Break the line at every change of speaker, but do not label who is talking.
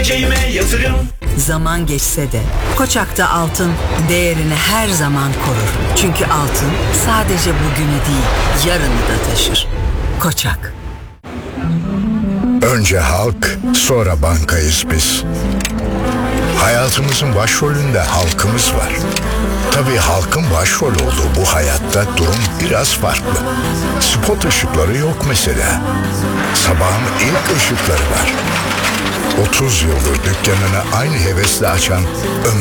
geleceğime yatırım.
Zaman geçse de Koçak'ta altın değerini her zaman korur. Çünkü altın sadece bugünü değil, yarını da taşır. Koçak.
Önce halk, sonra bankayız biz. Hayatımızın başrolünde halkımız var. Tabii halkın başrol olduğu bu hayatta durum biraz farklı. Spot ışıkları yok mesela. Sabahın ilk ışıkları var. 30 yıldır dükkanını aynı hevesle açan